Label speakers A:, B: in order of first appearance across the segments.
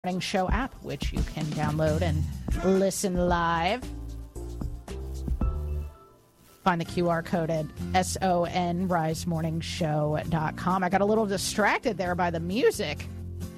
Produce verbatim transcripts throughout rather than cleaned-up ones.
A: Show app, which you can download and listen live. Find the Q R code at S O N rise morning show dot com. I got a little distracted there by the music,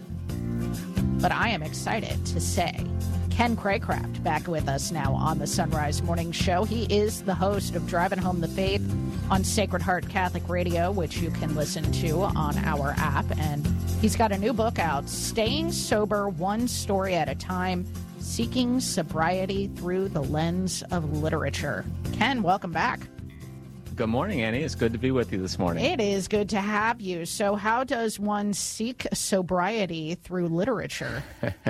A: but I am excited to say Ken Craycraft back with us now on the Sunrise Morning Show. He is the host of Driving Home the Faith on Sacred Heart Catholic Radio, which you can listen to on our app. And he's got a new book out, Staying Sober One Story at a Time, Seeking Sobriety Through the Lens of Literature. Ken, welcome back.
B: Good morning, Annie. It's good to be with you this morning.
A: It is good to have you. So how does one seek sobriety through literature?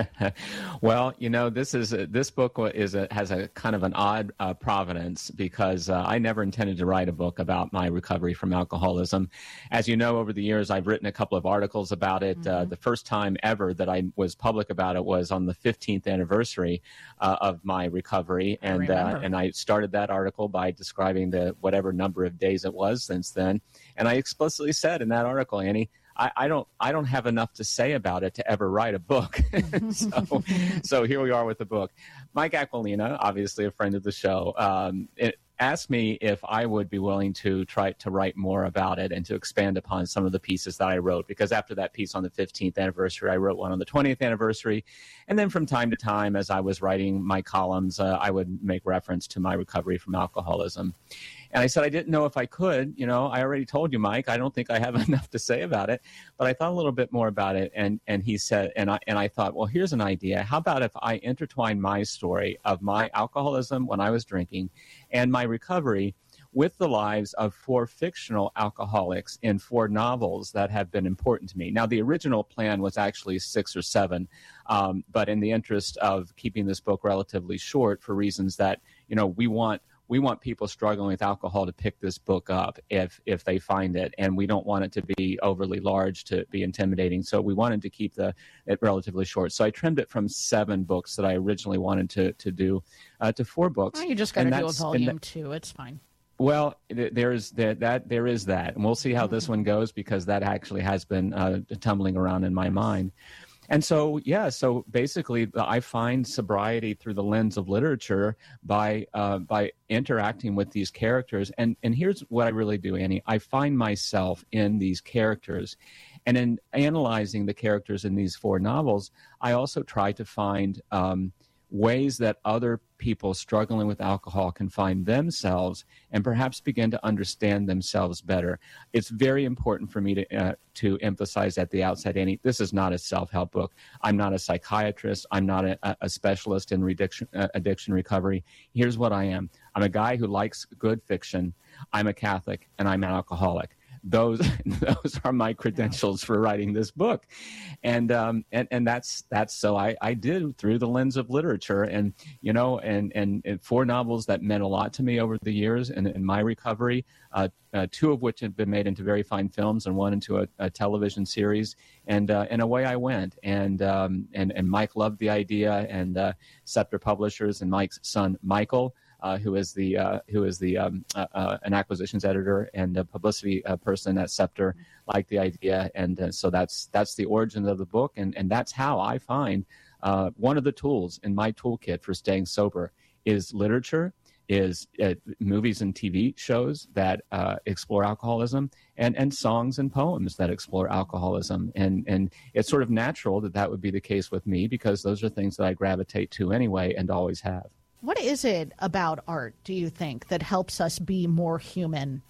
B: Well, you know, this is a, this book is a, has a kind of an odd uh, provenance because uh, I never intended to write a book about my recovery from alcoholism. As you know, over the years, I've written a couple of articles about it. Mm-hmm. Uh, the first time ever that I was public about it was on the fifteenth anniversary uh, of my recovery. And, I uh, and I started that article by describing the whatever number of days it was since then. And I explicitly said in that article, Annie, I, I don't I don't have enough to say about it to ever write a book. so, so here we are with the book. Mike Aquilina, obviously a friend of the show, um, it asked me if I would be willing to try to write more about it and to expand upon some of the pieces that I wrote. Because after that piece on the fifteenth anniversary, I wrote one on the twentieth anniversary. And then from time to time, as I was writing my columns, uh, I would make reference to my recovery from alcoholism. And I said, I didn't know if I could. You know, I already told you, Mike, I don't think I have enough to say about it. But I thought a little bit more about it. And, and he said, and I, and I thought, well, here's an idea. How about if I intertwine my story of my alcoholism when I was drinking and my recovery with the lives of four fictional alcoholics in four novels that have been important to me. Now, the original plan was actually six or seven, um, but in the interest of keeping this book relatively short for reasons that, you know, we want We want people struggling with alcohol to pick this book up if if they find it, and we don't want it to be overly large to be intimidating. So we wanted to keep the it relatively short. So I trimmed it from seven books that I originally wanted to to do uh, to four books.
A: Well, you just got to do a volume that, two. It's fine.
B: Well, there is that, that there is that, and we'll see how mm-hmm. this one goes because that actually has been uh, tumbling around in my mind. And so, yeah, so basically I find sobriety through the lens of literature by uh, by interacting with these characters. And, and here's what I really do, Annie. I find myself in these characters. And in analyzing the characters in these four novels, I also try to find um, ways that other people struggling with alcohol can find themselves and perhaps begin to understand themselves better. It's very important for me to uh, to emphasize at the outset, Annie, this is not a self-help book. I'm not a psychiatrist. I'm not a, a specialist in addiction, uh, addiction recovery. Here's what I am. I'm a guy who likes good fiction. I'm a Catholic, and I'm an alcoholic. Those those are my credentials for writing this book, and um and and that's that's so I I did through the lens of literature, and you know and and, and four novels that meant a lot to me over the years in, in my recovery, uh, uh, two of which have been made into very fine films, and one into a, a television series, and uh, and away I went, and um and and Mike loved the idea, and uh, Scepter Publishers and Mike's son Michael. Uh, who is the uh, who is the um, uh, uh, an acquisitions editor and a publicity uh, person at Scepter, liked the idea, and uh, so that's that's the origin of the book, and and that's how I find uh, one of the tools in my toolkit for staying sober is literature, is uh, movies and T V shows that uh, explore alcoholism, and and songs and poems that explore alcoholism, and and it's sort of natural that that would be the case with me because those are things that I gravitate to anyway and always have.
A: What is it about art, do you think, that helps us be more human?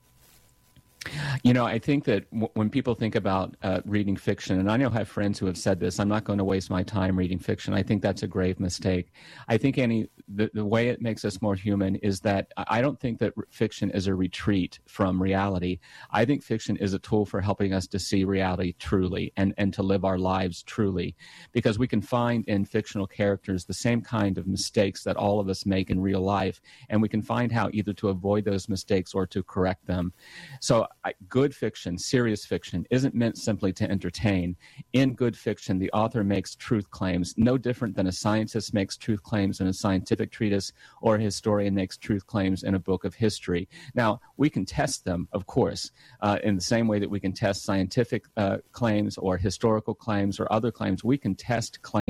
B: You know, I think that w- when people think about uh, reading fiction, and I know I have friends who have said this, I'm not going to waste my time reading fiction. I think that's a grave mistake. I think, Annie, the, the way it makes us more human is that I don't think that fiction is a retreat from reality. I think fiction is a tool for helping us to see reality truly and, and to live our lives truly, because we can find in fictional characters the same kind of mistakes that all of us make in real life, and we can find how either to avoid those mistakes or to correct them. So I, good fiction, serious fiction, isn't meant simply to entertain. In good fiction, the author makes truth claims, no different than a scientist makes truth claims in a scientific treatise or a historian makes truth claims in a book of history. Now, we can test them, of course, uh, in the same way that we can test scientific uh, claims or historical claims or other claims. We can test claims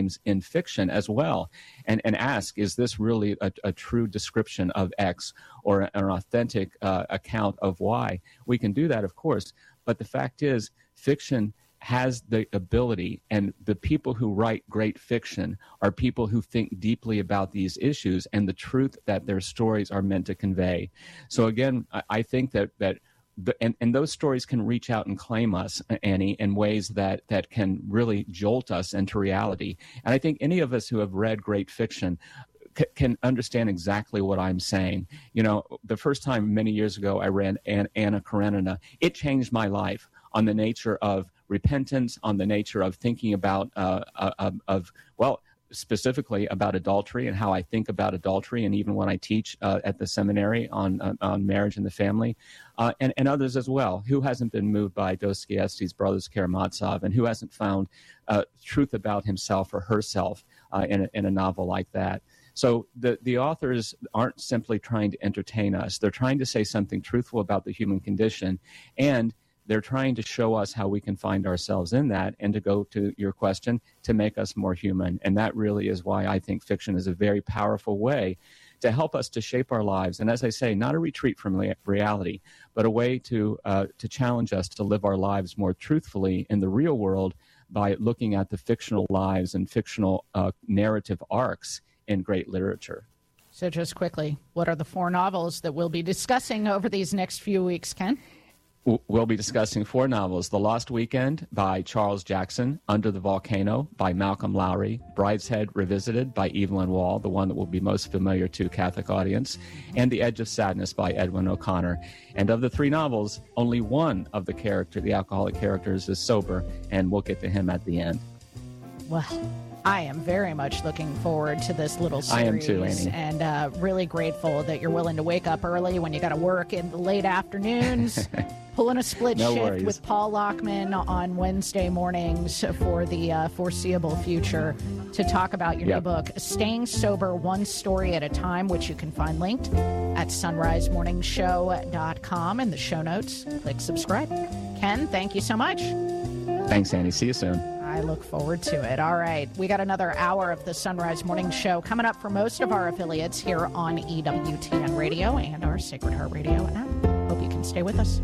B: in fiction as well, and, and ask, is this really a, a true description of X or an authentic uh, account of Y? We can do that, of course, but the fact is fiction has the ability, and the people who write great fiction are people who think deeply about these issues and the truth that their stories are meant to convey. So again, I, I think that that the, and, and those stories can reach out and claim us, Annie, in ways that that can really jolt us into reality. And I think any of us who have read great fiction c- can understand exactly what I'm saying. You know, the first time many years ago I read Anna, Anna Karenina, it changed my life on the nature of repentance, on the nature of thinking about, uh, of, of, well, specifically about adultery and how I think about adultery, and even when I teach uh, at the seminary on, on on marriage and the family, uh, and, and others as well. Who hasn't been moved by Dostoevsky's Brothers Karamazov, and who hasn't found uh, truth about himself or herself uh, in, a, in a novel like that? So the, the authors aren't simply trying to entertain us. They're trying to say something truthful about the human condition, and they're trying to show us how we can find ourselves in that, and to go to your question, to make us more human. And that really is why I think fiction is a very powerful way to help us to shape our lives. And as I say, not a retreat from reality, but a way to uh, to challenge us to live our lives more truthfully in the real world by looking at the fictional lives and fictional uh, narrative arcs in great literature.
A: So just quickly, what are the four novels that we'll be discussing over these next few weeks, Ken?
B: We'll be discussing four novels: The Lost Weekend by Charles Jackson, Under the Volcano by Malcolm Lowry, Brideshead Revisited by Evelyn Waugh, the one that will be most familiar to Catholic audience, and The Edge of Sadness by Edwin O'Connor. And of the three novels, only one of the character, the alcoholic characters, is sober, and we'll get to him at the end.
A: Well, I am very much looking forward to this little series.
B: I am too, Annie.
A: And uh, really grateful that you're willing to wake up early when you got to work in the late afternoons. Pulling a split
B: no
A: shift
B: worries.
A: with Paul Lockman on Wednesday mornings for the uh, foreseeable future to talk about your
B: yep.
A: new book, Staying Sober One Story at a Time, which you can find linked at sunrise morning show dot com in the show notes. Click subscribe. Ken, thank you so much.
B: Thanks, Annie. See you soon.
A: I look forward to it. All right. We got another hour of the Sunrise Morning Show coming up for most of our affiliates here on E W T N Radio and our Sacred Heart Radio app. Hope you can stay with us.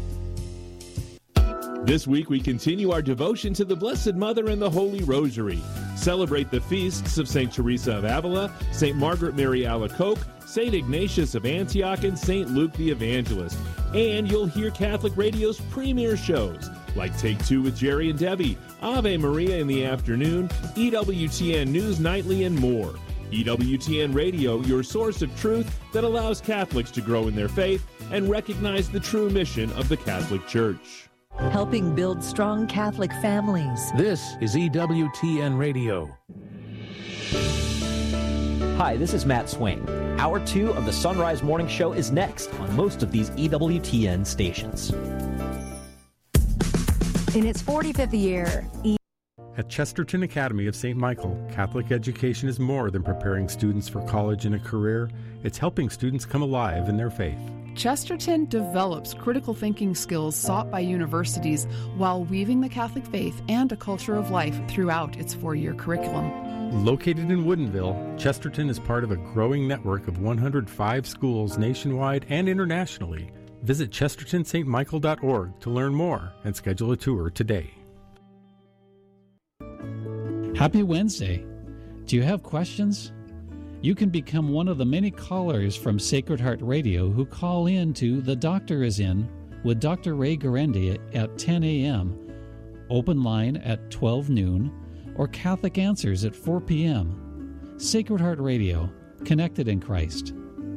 C: This week we continue our devotion to the Blessed Mother and the Holy Rosary. Celebrate the feasts of Saint Teresa of Avila, Saint Margaret Mary Alacoque, Saint Ignatius of Antioch, and Saint Luke the Evangelist. And you'll hear Catholic Radio's premier shows like Take Two with Jerry and Debbie, Ave Maria in the afternoon, E W T N News Nightly, and more. E W T N Radio, your source of truth that allows Catholics to grow in their faith and recognize the true mission of the Catholic Church.
D: Helping build strong Catholic families.
E: This is E W T N Radio.
F: Hi, this is Matt Swain. Hour two of the Sunrise Morning Show is next on most of these E W T N stations.
D: In its forty-fifth year, E-
G: At Chesterton Academy of Saint Michael, Catholic education is more than preparing students for college and a career. It's helping students come alive in their faith.
H: Chesterton develops critical thinking skills sought by universities while weaving the Catholic faith and a culture of life throughout its four-year curriculum.
G: Located in Woodinville, Chesterton is part of a growing network of one hundred five schools nationwide and internationally. Visit chesterton st michael dot org to learn more and schedule a tour today.
I: Happy Wednesday. Do you have questions? You can become one of the many callers from Sacred Heart Radio who call in to The Doctor is In with Doctor Ray Guarendi at ten a.m., open line at twelve noon, or Catholic Answers at four p.m. Sacred Heart Radio, connected in Christ.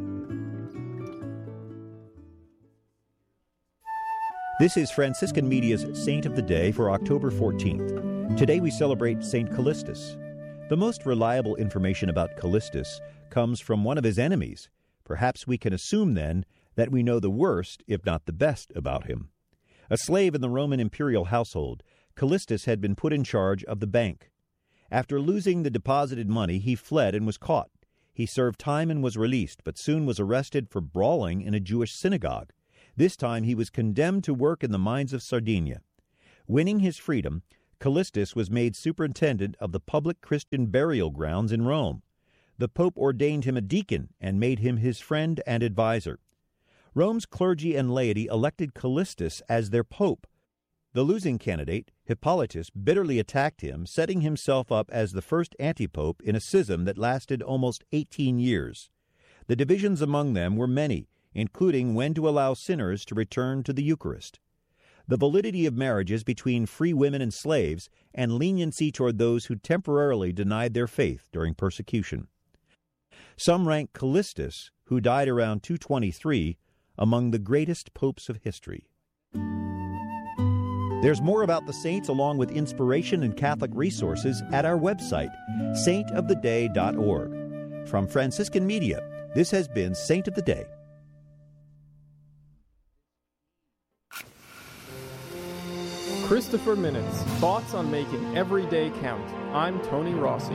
J: This is Franciscan Media's Saint of the Day for October fourteenth. Today we celebrate Saint Callistus. The most reliable information about Callistus comes from one of his enemies. Perhaps we can assume, then, that we know the worst, if not the best, about him. A slave in the Roman imperial household, Callistus had been put in charge of the bank. After losing the deposited money, he fled and was caught. He served time and was released, but soon was arrested for brawling in a Jewish synagogue. This time he was condemned to work in the mines of Sardinia. Winning his freedom, Callistus was made superintendent of the public Christian burial grounds in Rome. The Pope ordained him a deacon and made him his friend and advisor. Rome's clergy and laity elected Callistus as their pope. The losing candidate, Hippolytus, bitterly attacked him, setting himself up as the first antipope in a schism that lasted almost eighteen years. The divisions among them were many, including when to allow sinners to return to the Eucharist, the validity of marriages between free women and slaves, and leniency toward those who temporarily denied their faith during persecution. Some rank Callistus, who died around two twenty-three, among the greatest popes of history. There's more about the saints along with inspiration and Catholic resources at our website, saint of the day dot org. From Franciscan Media, this has been Saint of the Day.
K: Christopher Minutes, thoughts on making every day count. I'm Tony Rossi.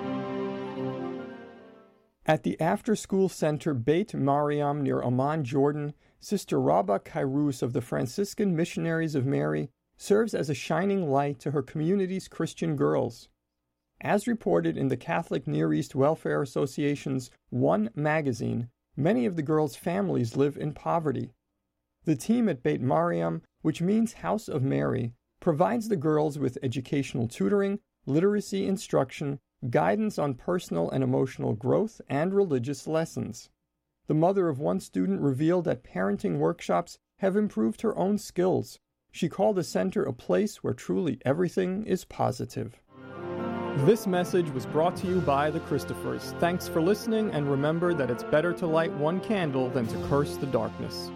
K: At the after-school center Beit Mariam near Amman, Jordan, Sister Rabba Kairous of the Franciscan Missionaries of Mary serves as a shining light to her community's Christian girls. As reported in the Catholic Near East Welfare Association's One magazine, many of the girls' families live in poverty. The team at Beit Mariam, which means House of Mary, provides the girls with educational tutoring, literacy instruction, guidance on personal and emotional growth, and religious lessons. The mother of one student revealed that parenting workshops have improved her own skills. She called the center a place where truly everything is positive. This message was brought to you by the Christophers. Thanks for listening, and remember that it's better to light one candle than to curse the darkness.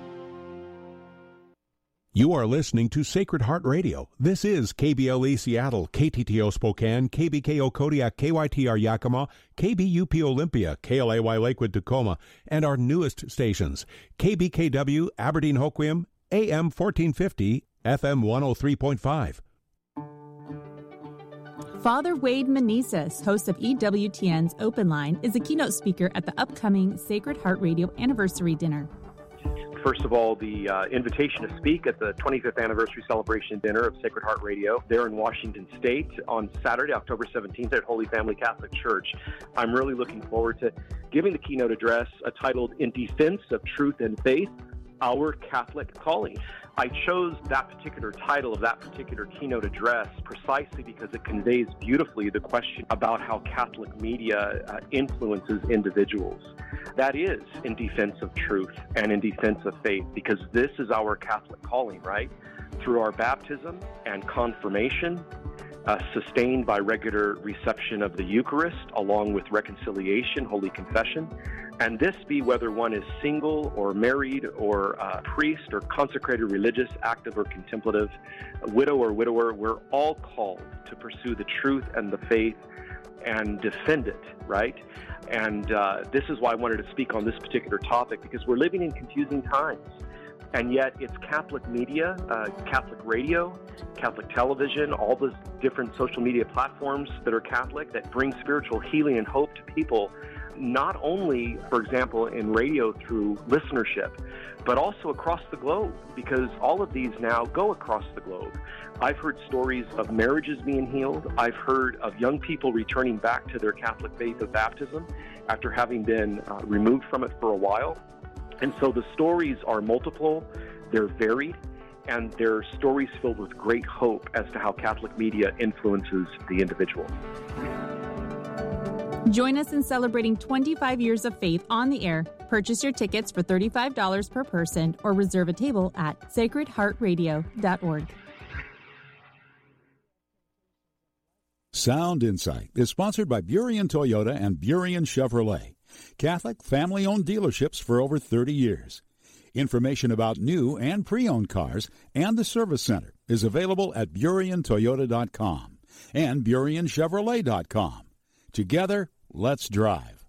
E: You are listening to Sacred Heart Radio. This is K B L E Seattle, K T T O Spokane, K B K O Kodiak, K Y T R Yakima, K B U P Olympia, K L A Y Lakewood Tacoma, and our newest stations, K B K W Aberdeen Hoquiam, A M fourteen fifty, F M one oh three point five.
L: Father Wade Meneses, host of E W T N's Open Line, is a keynote speaker at the upcoming Sacred Heart Radio Anniversary Dinner.
M: First of all, the uh, invitation to speak at the twenty-fifth anniversary celebration dinner of Sacred Heart Radio there in Washington State on Saturday, October seventeenth at Holy Family Catholic Church. I'm really looking forward to giving the keynote address uh, titled In Defense of Truth and Faith, Our Catholic Calling. I chose that particular title of that particular keynote address precisely because it conveys beautifully the question about how Catholic media uh, influences individuals. That is in defense of truth and in defense of faith, because this is our Catholic calling, right? Through our baptism and confirmation, uh, sustained by regular reception of the Eucharist, along with reconciliation, Holy Confession, and this be whether one is single or married or uh, priest or consecrated religious, active or contemplative, widow or widower, we're all called to pursue the truth and the faith and defend it, right? And uh, this is why I wanted to speak on this particular topic, because we're living in confusing times. And yet it's Catholic media, uh, Catholic radio, Catholic television, all those different social media platforms that are Catholic that bring spiritual healing and hope to people, not only, for example, in radio through listenership, but also across the globe, because all of these now go across the globe. I've heard stories of marriages being healed. I've heard of young people returning back to their Catholic faith of baptism after having been uh, removed from it for a while. And so the stories are multiple, they're varied, and they're stories filled with great hope as to how Catholic media influences the individual.
L: Join us in celebrating twenty-five years of faith on the air. Purchase your tickets for thirty-five dollars per person or reserve a table at sacred heart radio dot org.
N: Sound Insight is sponsored by Burien Toyota and Burien Chevrolet, Catholic family-owned dealerships for over thirty years. Information about new and pre-owned cars and the service center is available at burien toyota dot com and burien chevrolet dot com. Together, let's drive.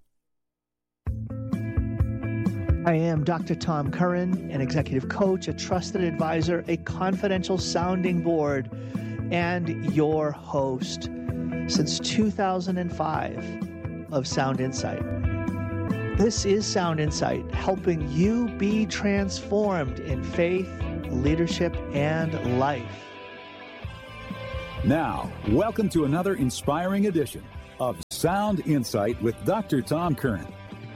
O: I am Doctor Tom Curran, an executive coach, a trusted advisor, a confidential sounding board, and your host since two thousand five of Sound Insight. This is Sound Insight, helping you be transformed in faith, leadership, and life.
N: Now, welcome to another inspiring edition of Sound Insight with Doctor Tom Curran.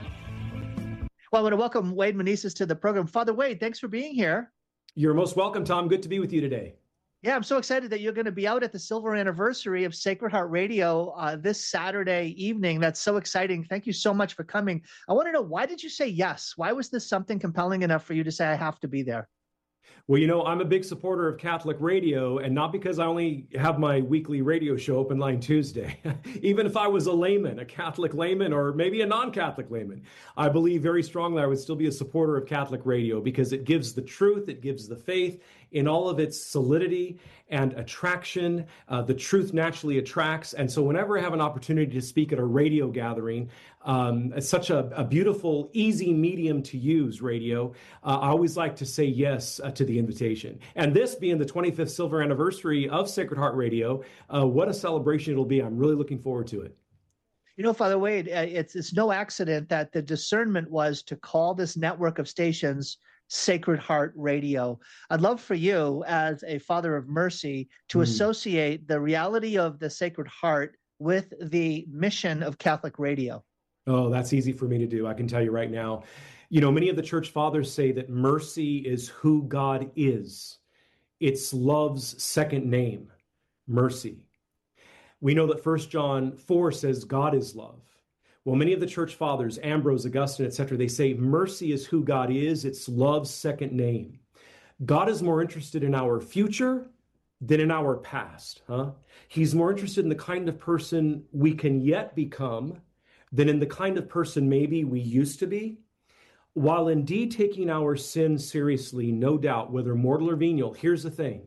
O: Well, I want to welcome Wade Meneses to the program. Father Wade, thanks for being here.
P: You're most welcome, Tom. Good to be with you today.
O: Yeah, I'm so excited that you're going to be out at the silver anniversary of Sacred Heart Radio uh, this Saturday evening. That's so exciting. Thank you so much for coming. I want to know, why did you say yes? Why was this something compelling enough for you to say, I have to be there?
P: Well, you know, I'm a big supporter of Catholic radio, and not because I only have my weekly radio show, Open Line Tuesday. Even if I was a layman, a Catholic layman, or maybe a non-Catholic layman, I believe very strongly I would still be a supporter of Catholic radio because it gives the truth, it gives the faith in all of its solidity and attraction. Uh, the truth naturally attracts. And so whenever I have an opportunity to speak at a radio gathering, um, it's such a, a beautiful, easy medium to use, radio. Uh, I always like to say yes uh, to the invitation. And this being the twenty-fifth silver anniversary of Sacred Heart Radio, uh, what a celebration it'll be. I'm really looking forward to it.
O: You know, Father Wade, it's, it's no accident that the discernment was to call this network of stations Sacred Heart Radio. I'd love for you, as a father of mercy, to mm. associate the reality of the Sacred Heart with the mission of Catholic radio.
P: Oh, that's easy for me to do. I can tell you right now. You know, many of the church fathers say that mercy is who God is. It's love's second name, mercy. We know that First John four says God is love. Well, many of the church fathers, Ambrose, Augustine, et cetera, they say mercy is who God is. It's love's second name. God is more interested in our future than in our past. Huh? He's more interested in the kind of person we can yet become than in the kind of person maybe we used to be. While indeed taking our sins seriously, no doubt, whether mortal or venial, here's the thing.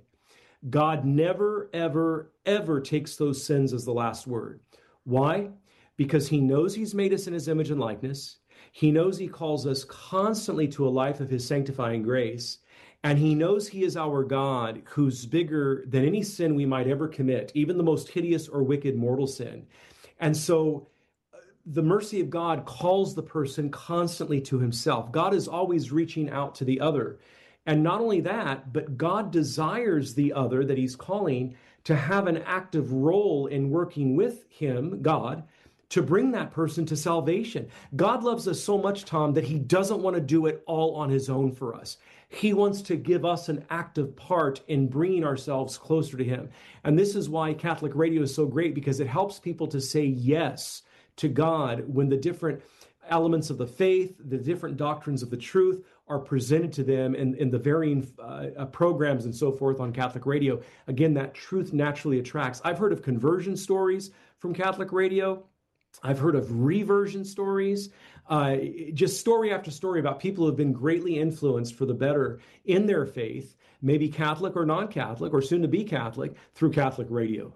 P: God never, ever, ever takes those sins as the last word. Why? Because he knows he's made us in his image and likeness. He knows he calls us constantly to a life of his sanctifying grace. And he knows he is our God, who's bigger than any sin we might ever commit, even the most hideous or wicked mortal sin. And so the mercy of God calls the person constantly to himself. God is always reaching out to the other. And not only that, but God desires the other that he's calling to have an active role in working with him, God, to bring that person to salvation. God loves us so much, Tom, that he doesn't want to do it all on his own for us. He wants to give us an active part in bringing ourselves closer to him. And this is why Catholic radio is so great, because it helps people to say yes to God when the different elements of the faith, the different doctrines of the truth are presented to them in, in the varying uh, programs and so forth on Catholic radio. Again, that truth naturally attracts. I've heard of conversion stories from Catholic radio. I've heard of reversion stories, uh, just story after story about people who have been greatly influenced for the better in their faith, maybe Catholic or non-Catholic or soon to be Catholic, through Catholic radio.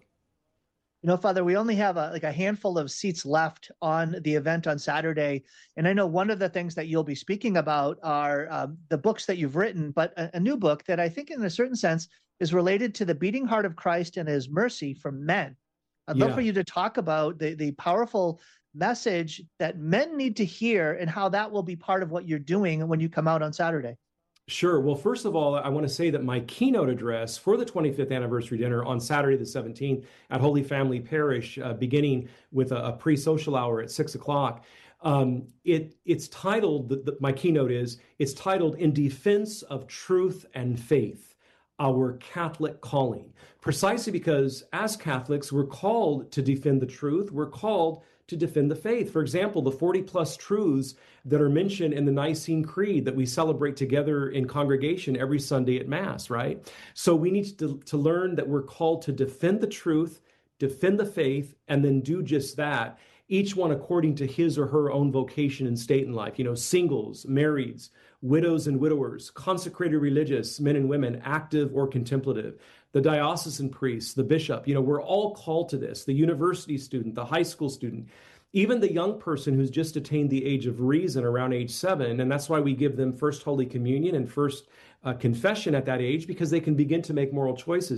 O: You know, Father, we only have a, like a handful of seats left on the event on Saturday. And I know one of the things that you'll be speaking about are um, the books that you've written, but a, a new book that I think in a certain sense is related to the beating heart of Christ and his mercy for men. I'd love
P: Yeah.
O: for you to talk about the, the powerful message that men need to hear and how that will be part of what you're doing when you come out on Saturday.
P: Sure. Well, first of all, I want to say that my keynote address for the twenty-fifth anniversary dinner on Saturday the seventeenth at Holy Family Parish, uh, beginning with a, a pre-social hour at six o'clock, um, it it's titled, the, the, my keynote is, it's titled In Defense of Truth and Faith, Our Catholic Calling. Precisely because as Catholics, we're called to defend the truth. We're called to defend the faith. For example, the forty plus truths that are mentioned in the Nicene Creed that we celebrate together in congregation every Sunday at Mass, right? So we need to, to learn that we're called to defend the truth, defend the faith, and then do just that, each one according to his or her own vocation and state in life. You know, singles, marrieds, widows and widowers, consecrated religious, men and women, active or contemplative, the diocesan priests, the bishop. You know, we're all called to this, the university student, the high school student, even the young person who's just attained the age of reason around age seven. And that's why we give them first Holy Communion and first uh, confession at that age, because they can begin to make moral choices.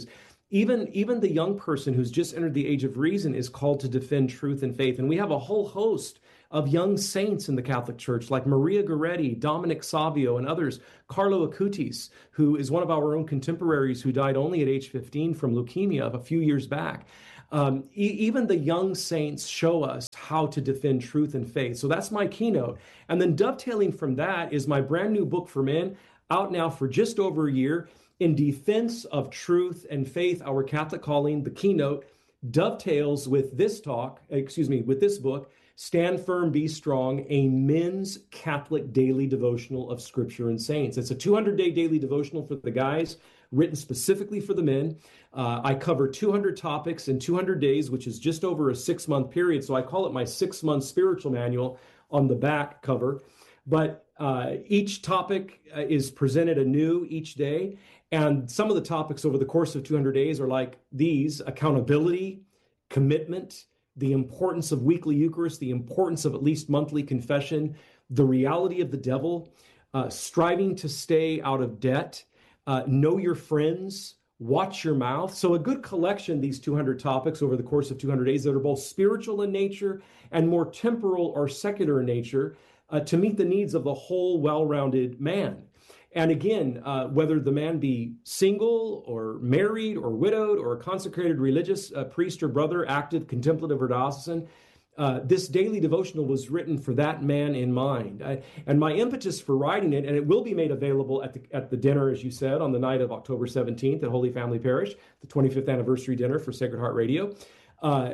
P: Even, even the young person who's just entered the age of reason is called to defend truth and faith. And we have a whole host of young saints in the Catholic Church, like Maria Goretti, Dominic Savio, and others. Carlo Acutis, who is one of our own contemporaries who died only at age fifteen from leukemia a few years back. Um, e- even the young saints show us how to defend truth and faith. So that's my keynote. And then dovetailing from that is my brand new book for men, out now for just over a year, In Defense of Truth and Faith, Our Catholic Calling. The keynote dovetails with this talk, excuse me, with this book, Stand Firm, Be Strong, a men's Catholic daily devotional of Scripture and Saints. It's a two hundred day daily devotional for the guys, written specifically for the men. Uh, I cover two hundred topics in two hundred days, which is just over a six-month period. So I call it my six-month spiritual manual on the back cover. But uh, each topic uh, is presented anew each day. And some of the topics over the course of two hundred days are like these: accountability, commitment, the importance of weekly Eucharist, the importance of at least monthly confession, the reality of the devil, uh, striving to stay out of debt, uh, know your friends, watch your mouth. So a good collection, these two hundred topics over the course of two hundred days that are both spiritual in nature and more temporal or secular in nature, uh, to meet the needs of the whole well-rounded man. And again, uh, whether the man be single or married or widowed or a consecrated religious uh, priest or brother, active, contemplative, or diocesan, uh, this daily devotional was written for that man in mind. I, and my impetus for writing it, and it will be made available at the at the dinner, as you said, on the night of October seventeenth at Holy Family Parish, the twenty-fifth anniversary dinner for Sacred Heart Radio. Uh,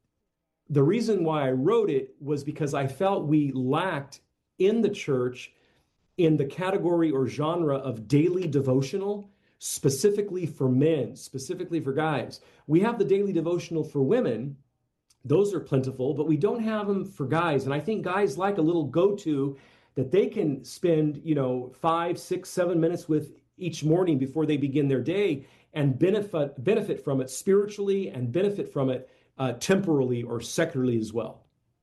P: the reason why I wrote it was because I felt we lacked in the church in the category or genre of daily devotional, specifically for men, specifically for guys. We have the daily devotional for women. Those are plentiful, but we don't have them for guys. And I think guys like a little go-to that they can spend, you know, five, six, seven minutes with each morning before they begin their day and benefit, benefit from it spiritually and benefit from it uh, temporally or secularly as well.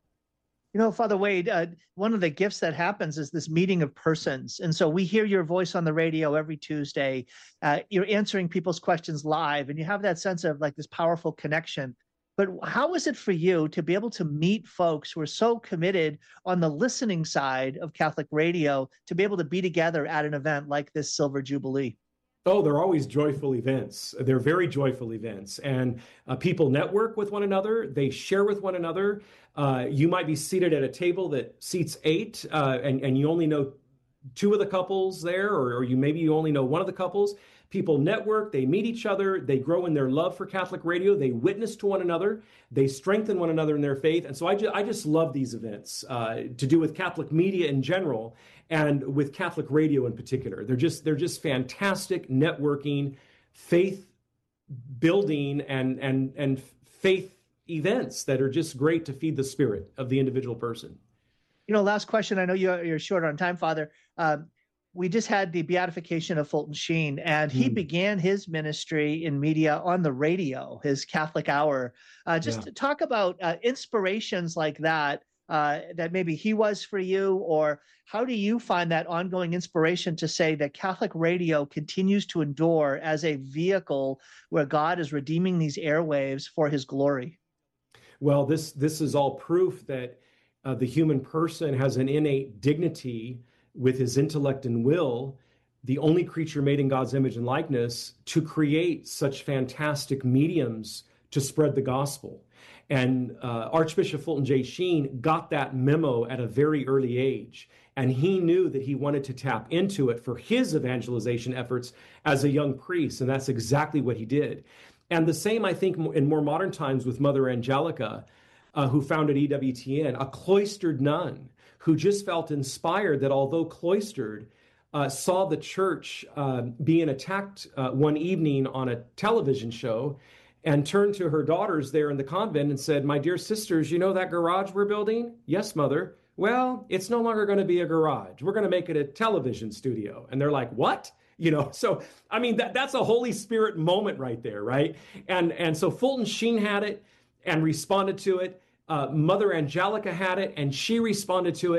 O: You know, Father Wade, uh, one of the gifts that happens is this meeting of persons. And so we hear your voice on the radio every Tuesday. Uh, you're answering people's questions live, and you have that sense of like this powerful connection. But how is it for you to be able to meet folks who are so committed on the listening side of Catholic radio to be able to be together at an event like this Silver Jubilee?
P: Oh, they're always joyful events. They're very joyful events. And uh, people network with one another. They share with one another. Uh, you might be seated at a table that seats eight, uh, and, and you only know two of the couples there, or, or you maybe you only know one of the couples. People network, they meet each other, they grow in their love for Catholic radio, they witness to one another, they strengthen one another in their faith. And so I, ju- I just love these events uh, to do with Catholic media in general and with Catholic radio in particular. They're just they're just fantastic networking, faith building, and and and faith events that are just great to feed the spirit of the individual person.
O: You know, last question. I know you're, you're short on time, Father. Um, we just had the beatification of Fulton Sheen, and he mm. began his ministry in media on the radio, his Catholic Hour. Uh, just yeah. to talk about uh, inspirations like that, uh, that maybe he was for you, or how do you find that ongoing inspiration to say that Catholic radio continues to endure as a vehicle where God is redeeming these airwaves for his glory?
P: Well, this this is all proof that uh, the human person has an innate dignity with his intellect and will, the only creature made in God's image and likeness, to create such fantastic mediums to spread the gospel. And uh, Archbishop Fulton J. Sheen got that memo at a very early age, and he knew that he wanted to tap into it for his evangelization efforts as a young priest, and that's exactly what he did. And the same, I think, in more modern times with Mother Angelica, uh, who founded E W T N, a cloistered nun who just felt inspired that although cloistered, uh, saw the church uh, being attacked uh, one evening on a television show, and turned to her daughters there in the convent and said, "My dear sisters, you know that garage we're building?" "Yes, Mother." "Well, it's no longer going to be a garage. We're going to make it a television studio." And they're like, "What?" You know, so, I mean, that that's a Holy Spirit moment right there, right? And, and so Fulton Sheen had it and responded to it. Uh, Mother Angelica had it, and she responded to it.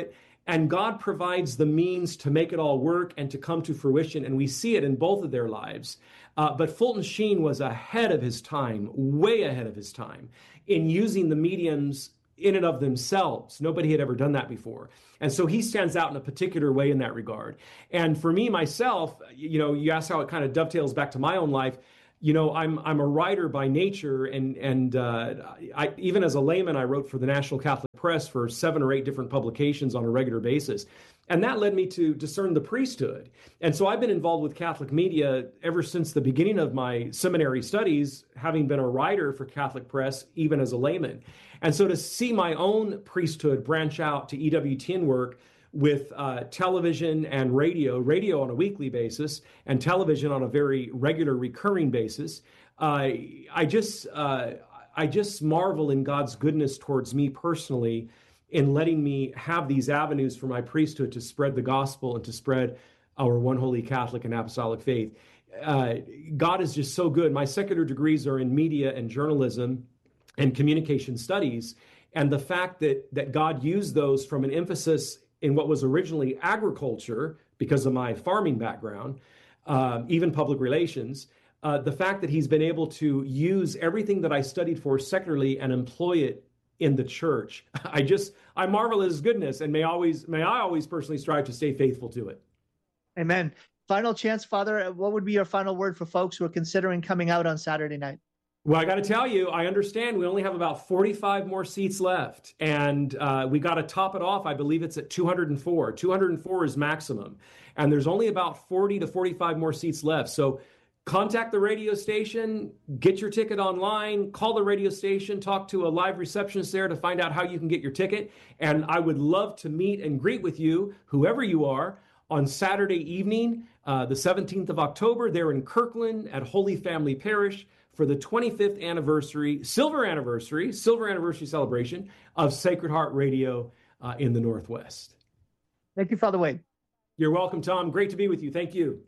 P: And God provides the means to make it all work and to come to fruition. And we see it in both of their lives. Uh, but Fulton Sheen was ahead of his time, way ahead of his time, in using the mediums in and of themselves. Nobody had ever done that before. And so he stands out in a particular way in that regard. And for me, myself, you know, you asked how it kind of dovetails back to my own life. You know, I'm I'm a writer by nature, and and uh, I, even as a layman, I wrote for the National Catholic Press for seven or eight different publications on a regular basis, and that led me to discern the priesthood. And so I've been involved with Catholic media ever since the beginning of my seminary studies, having been a writer for Catholic Press, even as a layman. And so to see my own priesthood branch out to E W T N work with uh, television and radio, radio on a weekly basis, and television on a very regular, recurring basis. Uh, I just, uh, I just marvel in God's goodness towards me personally in letting me have these avenues for my priesthood to spread the gospel and to spread our one holy Catholic and apostolic faith. Uh, God is just so good. My secular degrees are in media and journalism and communication studies, and the fact that that God used those from an emphasis in what was originally agriculture, because of my farming background, uh, even public relations, uh, the fact that he's been able to use everything that I studied for secularly and employ it in the church, I just, I marvel at his goodness, and may always, may I always personally strive to stay faithful to it.
O: Amen. Final chance, Father, what would be your final word for folks who are considering coming out on Saturday night?
P: Well, I got to tell you, I understand we only have about forty-five more seats left, and uh, we got to top it off. I believe it's at two hundred four. two hundred four is maximum, and there's only about forty to forty-five more seats left. So contact the radio station, get your ticket online, call the radio station, talk to a live receptionist there to find out how you can get your ticket. And I would love to meet and greet with you, whoever you are, on Saturday evening, uh, the seventeenth of October, there in Kirkland at Holy Family Parish, for the twenty-fifth anniversary, silver anniversary, silver anniversary celebration of Sacred Heart Radio uh, in the Northwest.
O: Thank you, Father Wade.
P: You're welcome, Tom. Great to be with you. Thank you.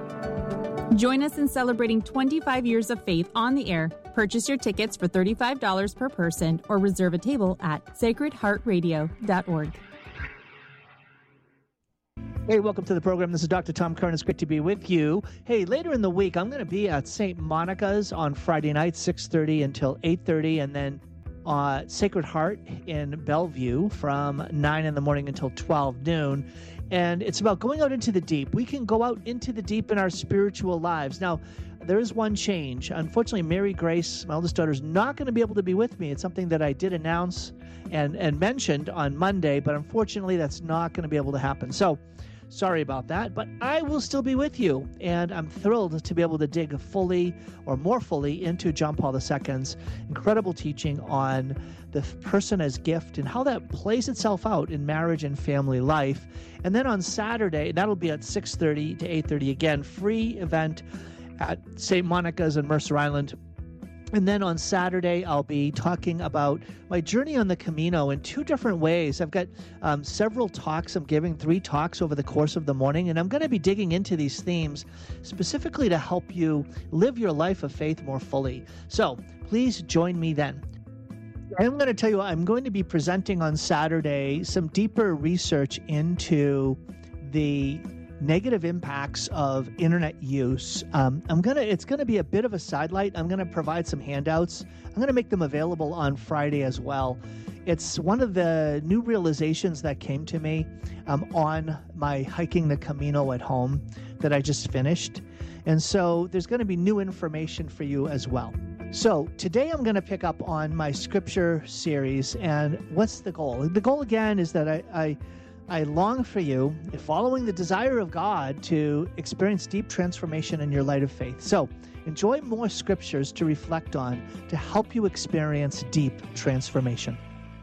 L: Join us in celebrating twenty-five years of faith on the air. Purchase your tickets for thirty-five dollars per person or reserve a table at sacred heart radio dot org.
O: Hey, welcome to the program. This is Doctor Tom Curran. It's great to be with you. Hey, later in the week, I'm going to be at Saint Monica's on Friday night, six thirty until eight thirty, and then uh, Sacred Heart in Bellevue from nine in the morning until twelve noon. And it's about going out into the deep. We can go out into the deep in our spiritual lives. Now, there is one change. Unfortunately, Mary Grace, my oldest daughter, is not going to be able to be with me. It's something that I did announce and, and mentioned on Monday, but unfortunately, that's not going to be able to happen. So, sorry about that, but I will still be with you, and I'm thrilled to be able to dig fully or more fully into John Paul the Second's incredible teaching on the person as gift and how that plays itself out in marriage and family life. And then on Saturday, that'll be at six thirty to eight thirty, again, free event at Saint Monica's in Mercer Island. And then on Saturday, I'll be talking about my journey on the Camino in two different ways. I've got um, several talks. I'm giving three talks over the course of the morning, and I'm going to be digging into these themes specifically to help you live your life of faith more fully. So please join me then. I'm going to tell you, I'm going to be presenting on Saturday some deeper research into the negative impacts of internet use. Um, I'm gonna. It's gonna be a bit of a sidelight. I'm gonna provide some handouts. I'm gonna make them available on Friday as well. It's one of the new realizations that came to me um, on my hiking the Camino at home that I just finished, and so there's going to be new information for you as well. So today I'm going to pick up on my scripture series, and what's the goal? The goal again is that I. I I long for you, following the desire of God, to experience deep transformation in your light of faith. So enjoy more scriptures to reflect on to help you experience deep transformation.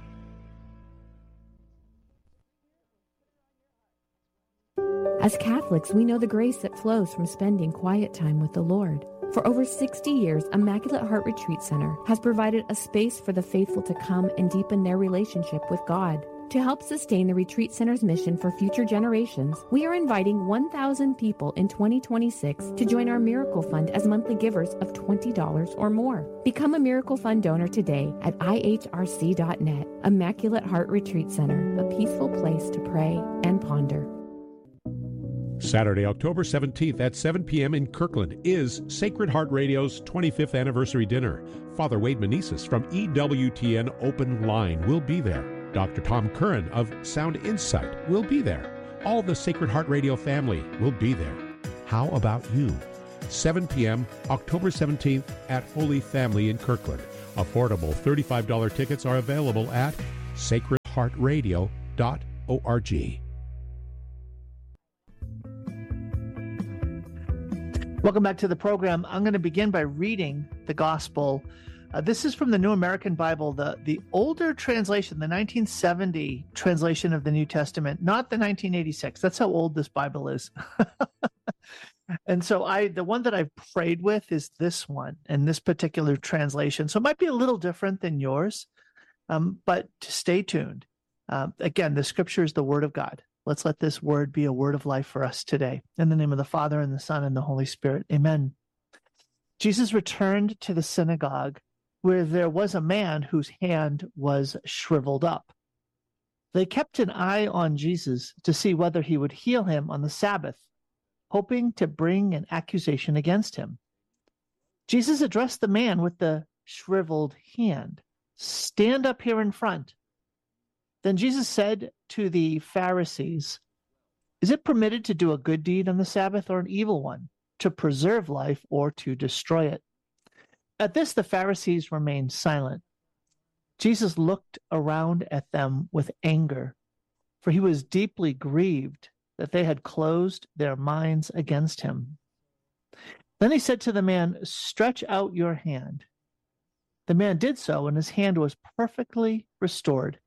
Q: As Catholics, we know the grace that flows from spending quiet time with the Lord. For over sixty years, Immaculate Heart Retreat Center has provided a space for the faithful to come and deepen their relationship with God. To help sustain the Retreat Center's mission for future generations, we are inviting one thousand people in twenty twenty-six to join our Miracle Fund as monthly givers of twenty dollars or more. Become a Miracle Fund donor today at I H R C dot net. Immaculate Heart Retreat Center, a peaceful place to pray and ponder.
E: Saturday, October seventeenth at seven p.m. in Kirkland is Sacred Heart Radio's twenty-fifth anniversary dinner. Father Wade Meneses from E W T N Open Line will be there. Doctor Tom Curran of Sound Insight will be there. All the Sacred Heart Radio family will be there. How about you? seven p.m. October seventeenth at Holy Family in Kirkland. Affordable thirty-five dollars tickets are available at sacred heart radio dot org.
O: Welcome back to the program. I'm going to begin by reading the gospel. Uh, this is from the New American Bible, the, the older translation, the nineteen seventy translation of the New Testament, not the nineteen eighty-six. That's how old this Bible is. And so I, the one that I've prayed with is this one and this particular translation. So it might be a little different than yours, um, but stay tuned. Uh, again, the scripture is the word of God. Let's let this word be a word of life for us today. In the name of the Father, and the Son, and the Holy Spirit. Amen. Jesus returned to the synagogue where there was a man whose hand was shriveled up. They kept an eye on Jesus to see whether he would heal him on the Sabbath, hoping to bring an accusation against him. Jesus addressed the man with the shriveled hand. "Stand up here in front." Then Jesus said to the Pharisees, "Is it permitted to do a good deed on the Sabbath or an evil one, to preserve life or to destroy it?" At this, the Pharisees remained silent. Jesus looked around at them with anger, for he was deeply grieved that they had closed their minds against him. Then he said to the man, "Stretch out your hand." The man did so, and his hand was perfectly restored.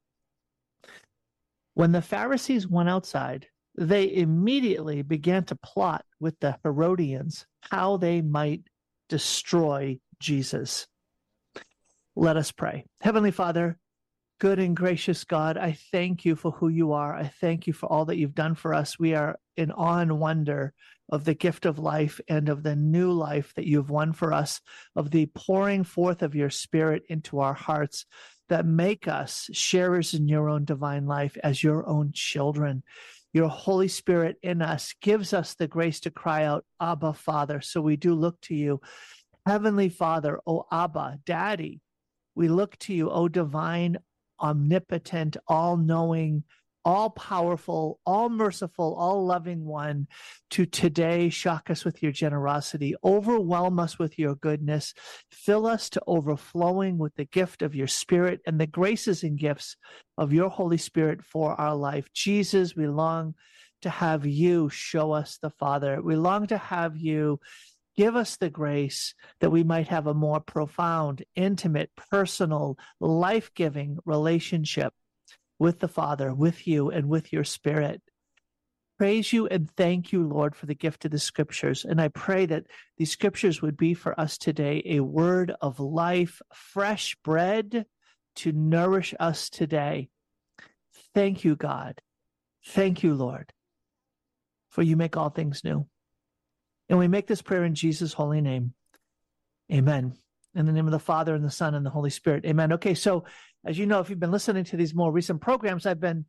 O: When the Pharisees went outside, they immediately began to plot with the Herodians how they might destroy Jesus. Let us pray. Heavenly Father, good and gracious God, I thank you for who you are. I thank you for all that you've done for us. We are in awe and wonder of the gift of life and of the new life that you've won for us, of the pouring forth of your Spirit into our hearts that make us sharers in your own divine life as your own children. Your Holy Spirit in us gives us the grace to cry out, "Abba, Father." So we do look to you. Heavenly Father, O Abba, Daddy, we look to you, O divine, omnipotent, all-knowing, all-powerful, all-merciful, all-loving one, to today shock us with your generosity, overwhelm us with your goodness, fill us to overflowing with the gift of your Spirit and the graces and gifts of your Holy Spirit for our life. Jesus, we long to have you show us the Father. We long to have you give us the grace that we might have a more profound, intimate, personal, life-giving relationship with the Father, with you, and with your Spirit. Praise you and thank you, Lord, for the gift of the Scriptures. And I pray that these Scriptures would be for us today a word of life, fresh bread to nourish us today. Thank you, God. Thank you, Lord, for you make all things new. And we make this prayer in Jesus' holy name. Amen. In the name of the Father, and the Son, and the Holy Spirit. Amen. Okay, so as you know, if you've been listening to these more recent programs, I've been,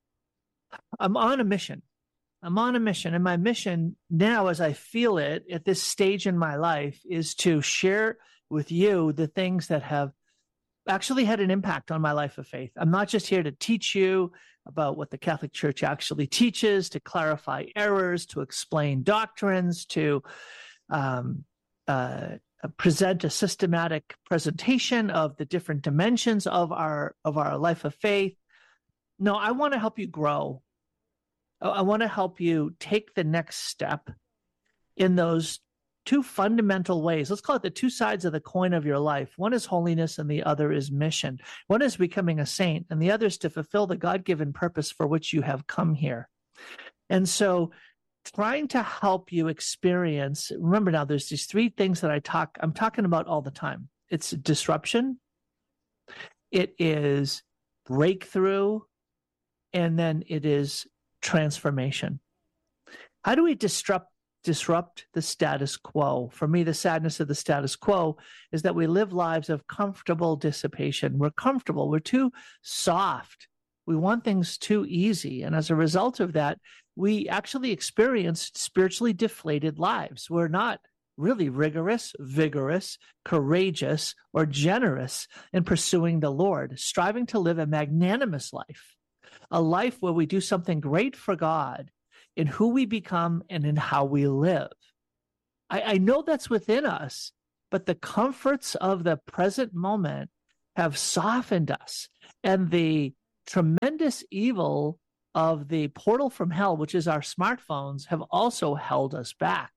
O: I'm on a mission. I'm on a mission. And my mission now, as I feel it at this stage in my life, is to share with you the things that have actually had an impact on my life of faith. I'm not just here to teach you about what the Catholic Church actually teaches, to clarify errors, to explain doctrines, to um, uh, present a systematic presentation of the different dimensions of our of our life of faith. No, I want to help you grow. I want to help you take the next step in those two fundamental ways. Let's call it the two sides of the coin of your life. One is holiness and the other is mission. One is becoming a saint and the other is to fulfill the God-given purpose for which you have come here. And so trying to help you experience, remember now, there's these three things that I talk, I'm talking about all the time. It's disruption, it is breakthrough, and then it is transformation. How do we disrupt disrupt the status quo? For me, the sadness of the status quo is that we live lives of comfortable dissipation. We're comfortable. We're too soft. We want things too easy. And as a result of that, we actually experience spiritually deflated lives. We're not really rigorous, vigorous, courageous, or generous in pursuing the Lord, striving to live a magnanimous life, a life where we do something great for God in who we become and in how we live. I, I know that's within us, but the comforts of the present moment have softened us, and the tremendous evil of the portal from hell, which is our smartphones, have also held us back.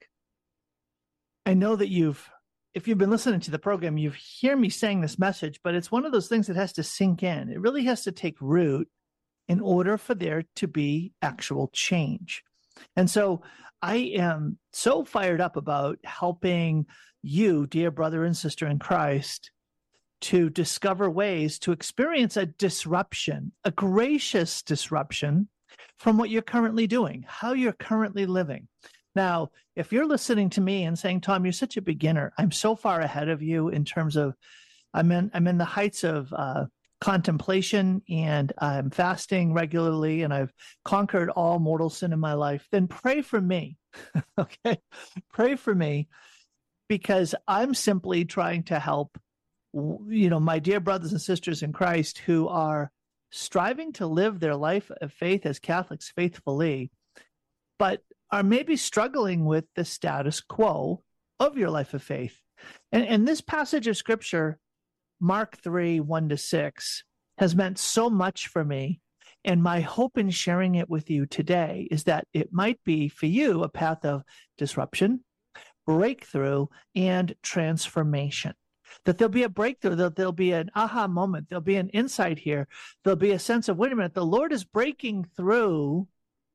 O: I know that you've, if you've been listening to the program, you've heard me saying this message, but it's one of those things that has to sink in. It really has to take root in order for there to be actual change. And so I am so fired up about helping you, dear brother and sister in Christ, to discover ways to experience a disruption, a gracious disruption from what you're currently doing, how you're currently living. Now, if you're listening to me and saying, Tom, you're such a beginner, I'm so far ahead of you in terms of, I'm in, I'm in the heights of uh, contemplation, and I'm fasting regularly, and I've conquered all mortal sin in my life, then pray for me, okay? Pray for me, because I'm simply trying to help, you know, my dear brothers and sisters in Christ who are striving to live their life of faith as Catholics faithfully, but are maybe struggling with the status quo of your life of faith. And, and this passage of Scripture, Mark three, one to six, has meant so much for me. And my hope in sharing it with you today is that it might be for you a path of disruption, breakthrough, and transformation. That there'll be a breakthrough, that there'll be an aha moment, there'll be an insight here, there'll be a sense of, wait a minute, the Lord is breaking through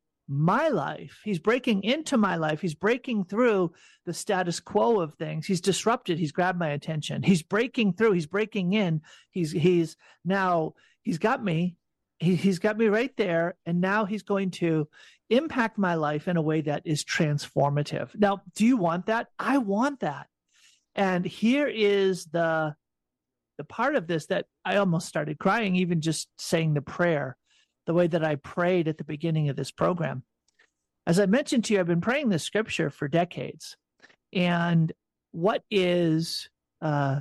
O: my life. He's breaking into my life. He's breaking through the status quo of things. He's disrupted. He's grabbed my attention. He's breaking through. He's breaking in. He's he's now, he's got me. He, he's got me right there. And now he's going to impact my life in a way that is transformative. Now, do you want that? I want that. And here is the, the part of this that I almost started crying, even just saying the prayer, the way that I prayed at the beginning of this program. As I mentioned to you, I've been praying this scripture for decades. And what is, uh,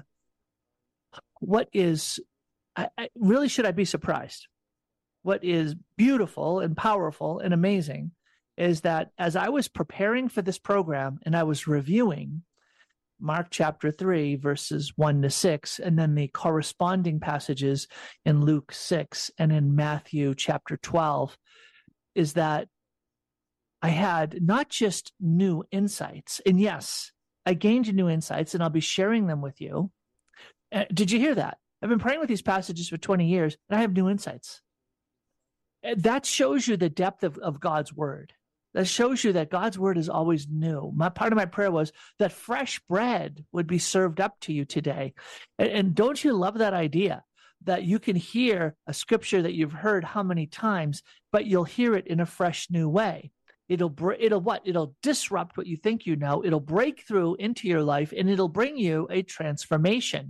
O: what is, I, I, really should I be surprised? What is beautiful and powerful and amazing is that as I was preparing for this program and I was reviewing Mark chapter three, verses one to six, and then the corresponding passages in Luke six and in Matthew chapter twelve, is that I had not just new insights, and yes, I gained new insights, and I'll be sharing them with you. Uh, did you hear that? I've been praying with these passages for twenty years, and I have new insights. Uh, that shows you the depth of, of God's word. That shows you that God's word is always new. My part of my prayer was that fresh bread would be served up to you today. And, and don't you love that idea that you can hear a scripture that you've heard how many times, but you'll hear it in a fresh new way. It'll, it'll what? It'll disrupt what you think you know. It'll break through into your life, and it'll bring you a transformation.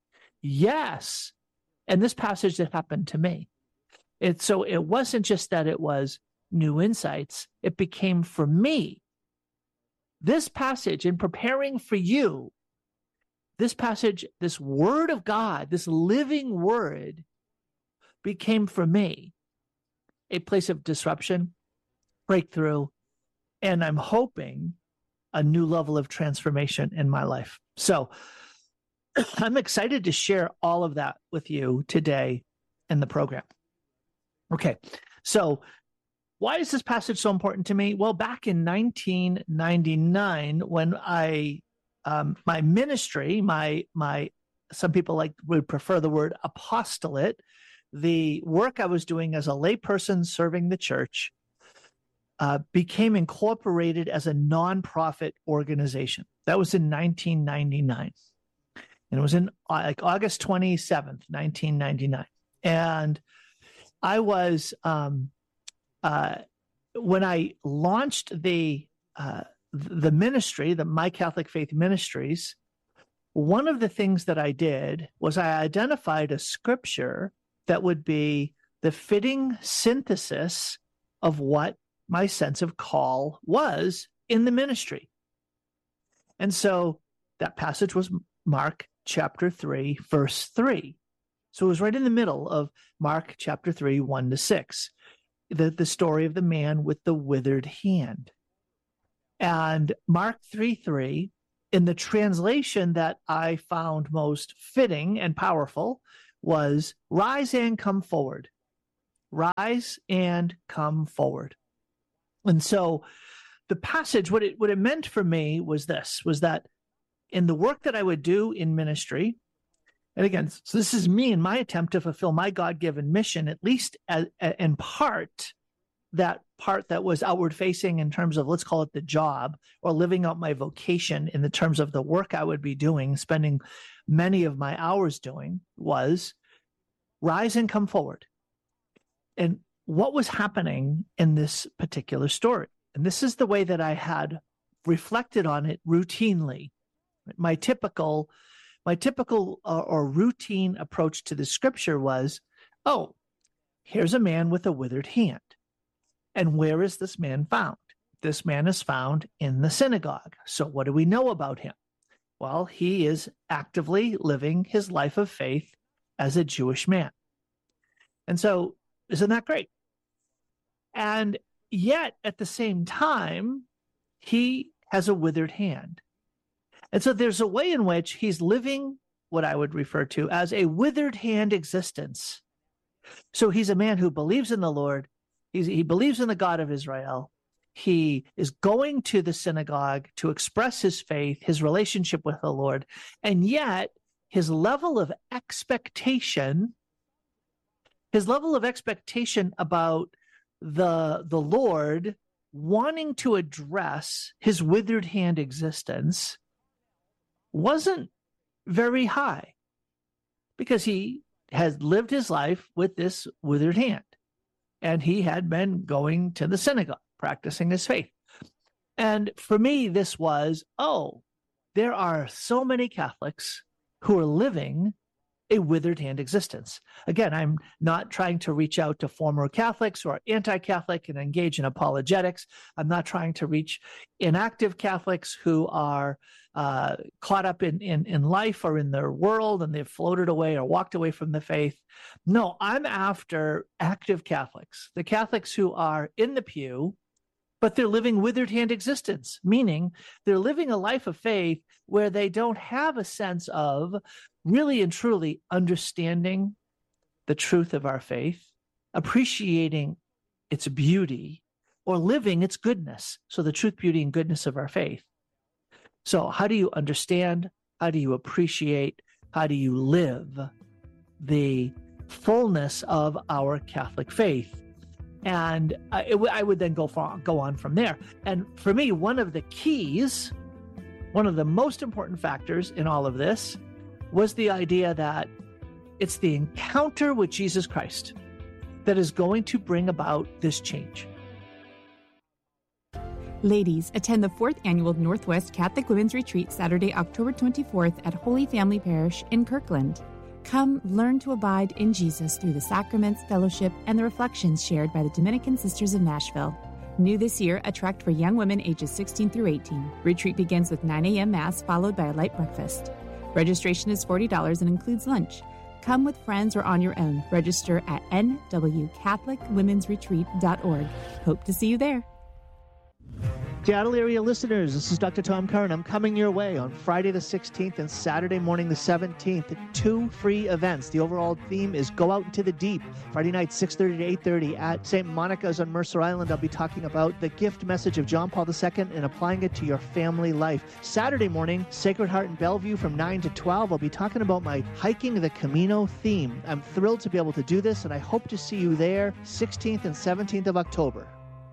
O: Yes. And this passage that happened to me. It, so it wasn't just that it was new insights. It became for me. This passage, in preparing for you, this passage, this word of God, this living word, became for me a place of disruption, breakthrough, and I'm hoping a new level of transformation in my life. So I'm excited to share all of that with you today in the program. Okay, so why is this passage so important to me? Well, back in nineteen ninety-nine, when I, um, my ministry, my, my, some people like would prefer the word apostolate, the work I was doing as a layperson serving the church, uh, became incorporated as a nonprofit organization. That was in nineteen ninety-nine. And it was in uh, like August twenty-seventh, nineteen ninety-nine. And I was, um, uh, when I launched the uh, the ministry, the My Catholic Faith Ministries, one of the things that I did was I identified a scripture that would be the fitting synthesis of what my sense of call was in the ministry. And so that passage was Mark chapter three, verse three. So it was right in the middle of Mark chapter three, one to six, the, the story of the man with the withered hand. And Mark three, three, in the translation that I found most fitting and powerful, was rise and come forward. Rise and come forward. And so the passage, what it what it meant for me was this, was that in the work that I would do in ministry, and again, so this is me in my attempt to fulfill my God-given mission, at least as, in part, that part that was outward-facing in terms of, let's call it the job, or living out my vocation in the terms of the work I would be doing, spending many of my hours doing, was rise and come forward. And what was happening in this particular story? And this is the way that I had reflected on it routinely. My typical, my typical uh, or routine approach to the scripture was, oh, here's a man with a withered hand. And where is this man found? This man is found in the synagogue. So what do we know about him? Well, he is actively living his life of faith as a Jewish man. And so, isn't that great? And yet, at the same time, he has a withered hand. And so there's a way in which he's living what I would refer to as a withered hand existence. So he's a man who believes in the Lord. He's, he believes in the God of Israel. He is going to the synagogue to express his faith, his relationship with the Lord. And yet, his level of expectation, his level of expectation about the, the Lord wanting to address his withered hand existence wasn't very high, because he has lived his life with this withered hand, and he had been going to the synagogue, practicing his faith. And for me, this was, oh, there are so many Catholics who are living a withered hand existence. Again, I'm not trying to reach out to former Catholics who are anti-Catholic and engage in apologetics. I'm not trying to reach inactive Catholics who are uh, caught up in, in, in life or in their world and they've floated away or walked away from the faith. No, I'm after active Catholics, the Catholics who are in the pew, but they're living withered hand existence, meaning they're living a life of faith where they don't have a sense of really and truly understanding the truth of our faith, appreciating its beauty, or living its goodness. So the truth, beauty, and goodness of our faith. So how do you understand? How do you appreciate? How do you live the fullness of our Catholic faith? And I, it, I would then go, for, go on from there. And for me, one of the keys, one of the most important factors in all of this was the idea that it's the encounter with Jesus Christ that is going to bring about this change.
L: Ladies, attend the fourth annual Northwest Catholic Women's Retreat Saturday, October twenty-fourth at Holy Family Parish in Kirkland. Come learn to abide in Jesus through the sacraments, fellowship, and the reflections shared by the Dominican Sisters of Nashville. New this year, a tract for young women ages sixteen through eighteen. Retreat begins with nine a.m. Mass followed by a light breakfast. Registration is forty dollars and includes lunch. Come with friends or on your own. Register at n w catholic women's retreat dot org. Hope to see you there.
O: Seattle area listeners, this is Doctor Tom Curran. I'm coming your way on Friday the sixteenth and Saturday morning the seventeenth. Two free events. The overall theme is Go Out into the Deep. Friday night, six thirty to eight thirty at Saint Monica's on Mercer Island. I'll be talking about the gift message of John Paul the Second and applying it to your family life. Saturday morning, Sacred Heart in Bellevue from nine to twelve. I'll be talking about my Hiking the Camino theme. I'm thrilled to be able to do this, and I hope to see you there sixteenth and seventeenth of October.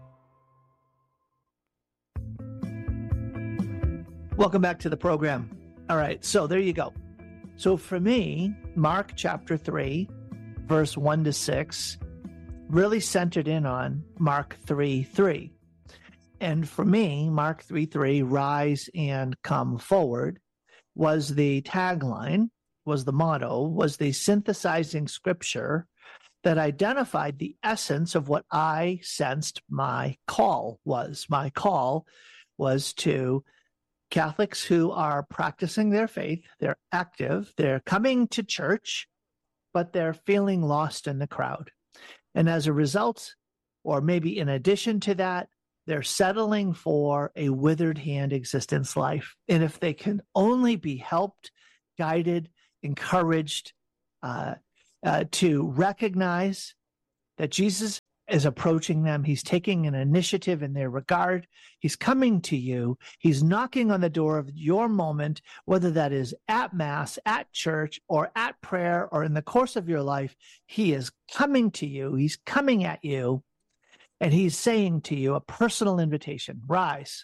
O: Welcome back to the program. All right, so there you go. So for me, Mark chapter three, verse one to six, really centered in on Mark three three. And for me, Mark three three, rise and come forward, was the tagline, was the motto, was the synthesizing scripture that identified the essence of what I sensed my call was. My call was to Catholics who are practicing their faith, they're active, they're coming to church, but they're feeling lost in the crowd. And as a result, or maybe in addition to that, they're settling for a withered hand existence life. And if they can only be helped, guided, encouraged uh, uh, to recognize that Jesus is approaching them, he's taking an initiative in their regard, he's coming to you, he's knocking on the door of your moment, whether that is at Mass, at church, or at prayer, or in the course of your life, he is coming to you, he's coming at you, and he's saying to you a personal invitation, rise,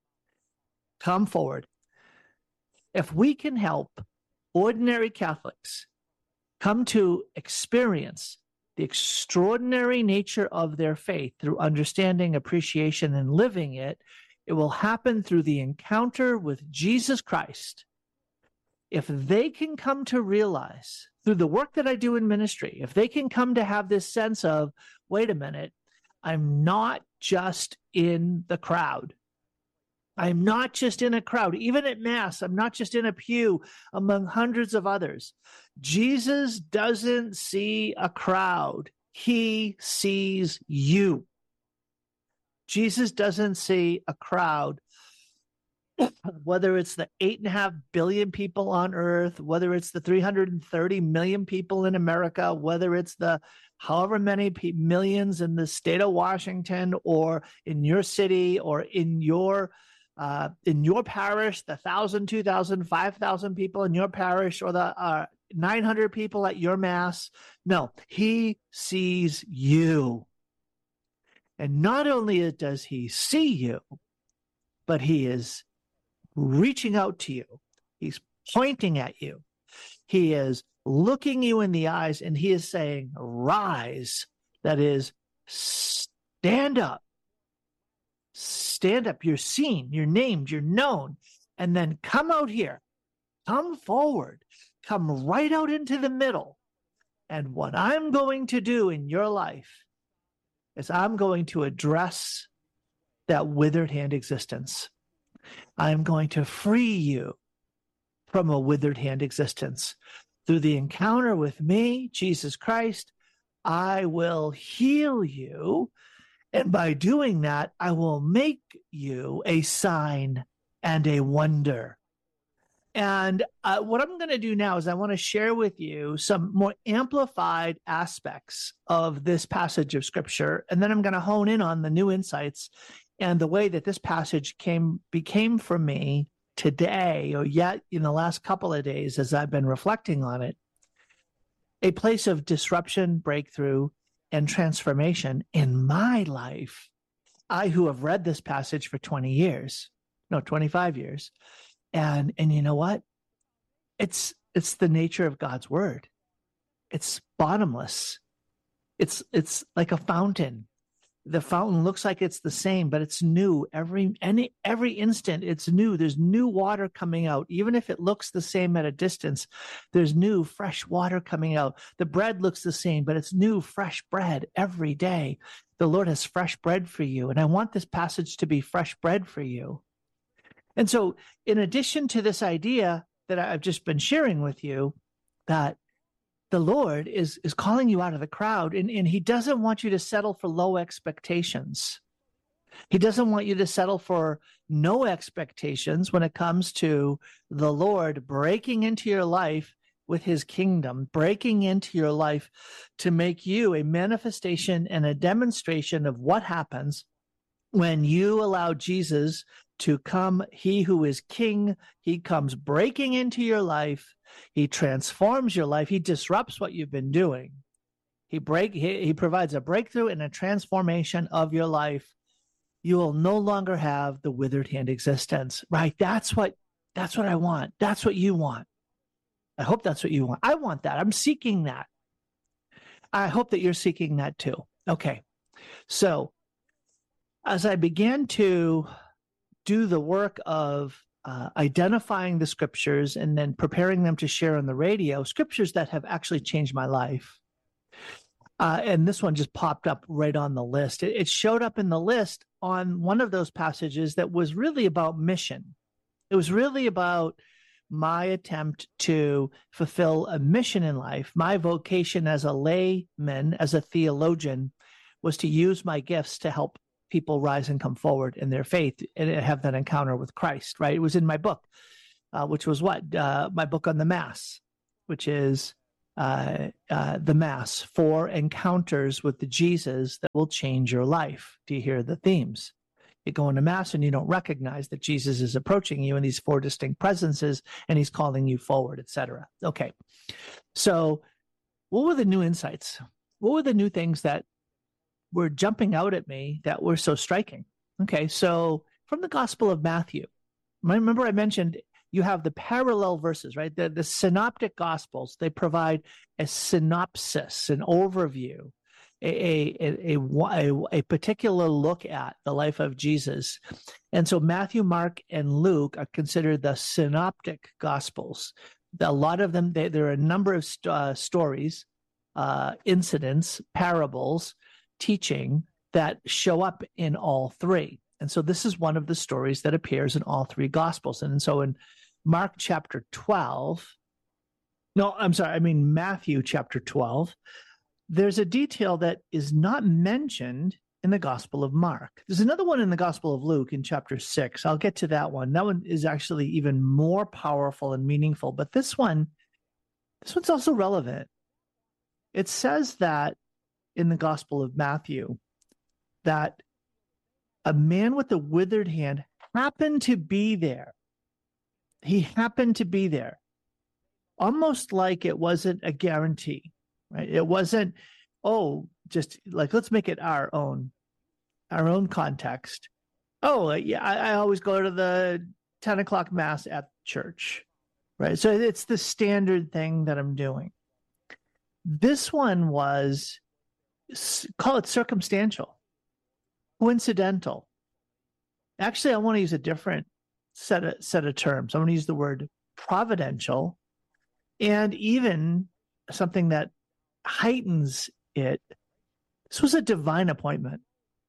O: come forward. If we can help ordinary Catholics come to experience the extraordinary nature of their faith through understanding, appreciation, and living it, it will happen through the encounter with Jesus Christ. If they can come to realize through the work that I do in ministry, if they can come to have this sense of, wait a minute, I'm not just in the crowd. I'm not just in a crowd. Even at Mass, I'm not just in a pew among hundreds of others. Jesus doesn't see a crowd. He sees you. Jesus doesn't see a crowd, whether it's the eight and a half billion people on earth, whether it's the three hundred thirty million people in America, whether it's the however many pe- millions in the state of Washington, or in your city, or in your uh, in your parish, the thousand, two thousand, five thousand people in your parish, or the uh, nine hundred people at your Mass. No, he sees you. And not only does he see you, but he is reaching out to you. He's pointing at you. He is looking you in the eyes, and he is saying, rise. That is, stand up. Stand up. You're seen, you're named, you're known. And then come out here. Come forward. Come right out into the middle. And what I'm going to do in your life is I'm going to address that withered hand existence. I'm going to free you from a withered hand existence. Through the encounter with me, Jesus Christ, I will heal you. And by doing that, I will make you a sign and a wonder. And uh, what I'm going to do now is I want to share with you some more amplified aspects of this passage of Scripture. And then I'm going to hone in on the new insights and the way that this passage came became for me today, or yet in the last couple of days as I've been reflecting on it, a place of disruption, breakthrough, and transformation in my life. I, who have read this passage for twenty years, no, twenty-five years, and and you know what? It's it's the nature of God's word. It's bottomless. It's it's like a fountain. The fountain looks like it's the same, but it's new. Every any every instant, it's new. There's new water coming out. Even if it looks the same at a distance, there's new, fresh water coming out. The bread looks the same, but it's new, fresh bread every day. The Lord has fresh bread for you, and I want this passage to be fresh bread for you. And so, in addition to this idea that I've just been sharing with you, that the Lord is, is calling you out of the crowd, and, and he doesn't want you to settle for low expectations. He doesn't want you to settle for no expectations when it comes to the Lord breaking into your life with his kingdom, breaking into your life to make you a manifestation and a demonstration of what happens when you allow Jesus to come. He who is king, he comes breaking into your life. He transforms your life. He disrupts what you've been doing. He break. He, he provides a breakthrough and a transformation of your life. You will no longer have the withered hand existence, right? That's what, that's what I want. That's what you want. I hope that's what you want. I want that. I'm seeking that. I hope that you're seeking that too. Okay. So as I began to do the work of uh, identifying the scriptures and then preparing them to share on the radio, scriptures that have actually changed my life. Uh, and this one just popped up right on the list. It, it showed up in the list on one of those passages that was really about mission. It was really about my attempt to fulfill a mission in life. My vocation as a layman, as a theologian, was to use my gifts to help people rise and come forward in their faith and have that encounter with Christ, right? It was in my book, uh, which was what? Uh, my book on the Mass, which is uh, uh, the Mass, four encounters with the Jesus that will change your life. Do you hear the themes? You go into Mass and you don't recognize that Jesus is approaching you in these four distinct presences and he's calling you forward, et cetera. Okay. So what were the new insights? What were the new things that were jumping out at me that were so striking? Okay. So from the Gospel of Matthew, remember I mentioned you have the parallel verses, right? The, the synoptic Gospels, they provide a synopsis, an overview, A, a, a, a particular look at the life of Jesus. And so Matthew, Mark, and Luke are considered the synoptic gospels. A lot of them, they, there are a number of st- uh, stories, uh, incidents, parables, teaching that show up in all three. And so this is one of the stories that appears in all three gospels. And so in Mark chapter twelve, no, I'm sorry, I mean Matthew chapter twelve, there's a detail that is not mentioned in the Gospel of Mark. There's another one in the Gospel of Luke in chapter six. I'll get to that one. That one is actually even more powerful and meaningful. But this one, this one's also relevant. It says that in the Gospel of Matthew that a man with a withered hand happened to be there. He happened to be there, almost like it wasn't a guarantee. Right? It wasn't, oh, just like, let's make it our own, our own context. Oh, yeah, I, I always go to the ten o'clock Mass at church, right? So it's the standard thing that I'm doing. This one was, call it circumstantial, coincidental. Actually, I want to use a different set of, set of terms. I want to use the word providential, and even something that heightens it. This was a divine appointment.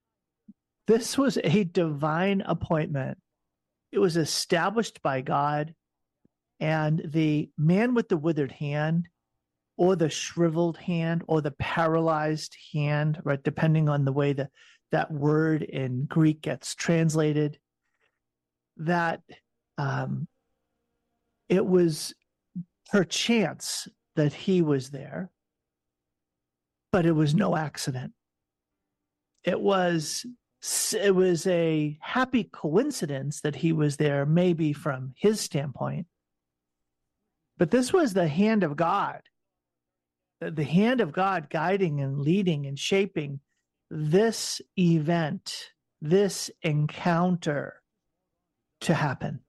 O: This was a divine appointment. It was established by God, and the man with the withered hand, or the shriveled hand, or the paralyzed hand, right, depending on the way that that word in Greek gets translated, that um, it was perchance that he was there. But it was no accident. It was it was a happy coincidence that he was there, maybe from his standpoint. But this was the hand of God, the hand of God guiding and leading and shaping this event, this encounter to happen.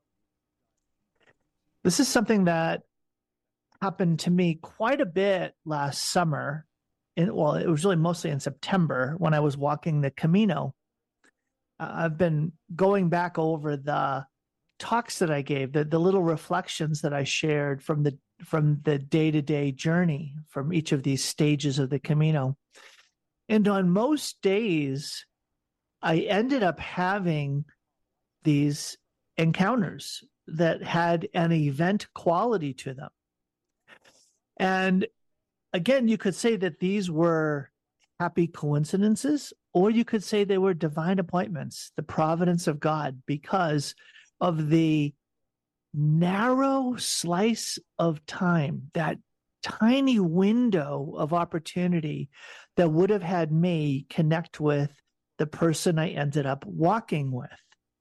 O: This is something that happened to me quite a bit last summer. In, well, it was really mostly in September when I was walking the Camino. Uh, I've been going back over the talks that I gave, the, the little reflections that I shared from the from the day-to-day journey from each of these stages of the Camino. And on most days, I ended up having these encounters that had an event quality to them. And again, you could say that these were happy coincidences, or you could say they were divine appointments, the providence of God, because of the narrow slice of time, that tiny window of opportunity that would have had me connect with the person I ended up walking with.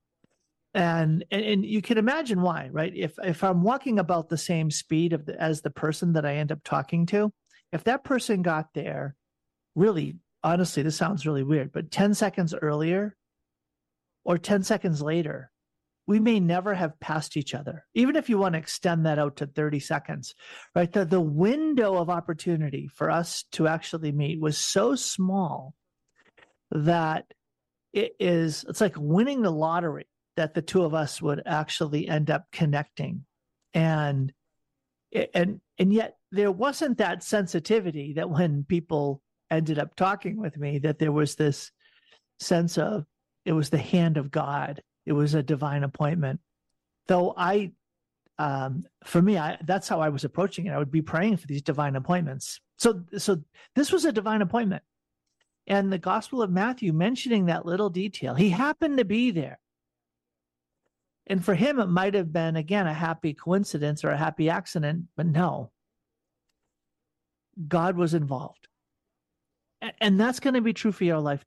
O: And, and and you can imagine why, right? If if I'm walking about the same speed of the, as the person that I end up talking to, if that person got there, really, honestly, this sounds really weird, but ten seconds earlier or ten seconds later, we may never have passed each other, even if you want to extend that out to thirty seconds, right? The, the window of opportunity for us to actually meet was so small that it is, it's like winning the lottery that the two of us would actually end up connecting. And, and, and yet there wasn't that sensitivity that when people ended up talking with me, that there was this sense of, it was the hand of God. It was a divine appointment. Though I, um, for me, I, that's how I was approaching it. I would be praying for these divine appointments. So, so this was a divine appointment. And the Gospel of Matthew mentioning that little detail, he happened to be there. And for him, it might have been, again, a happy coincidence or a happy accident, but no. God was involved. And that's going to be true for your life